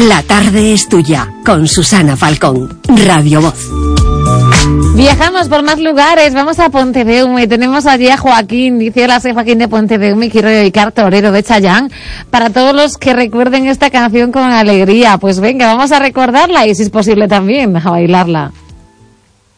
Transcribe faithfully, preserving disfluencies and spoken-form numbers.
La tarde es tuya, con Susana Falcón, Radio Voz. Viajamos por más lugares, vamos a Pontedeume, tenemos allí a Joaquín, dice: hola, soy Joaquín de Pontedeume y quiero dedicar Torero de Chayanne para todos los que recuerden esta canción con alegría. Pues venga, vamos a recordarla y si es posible también a bailarla.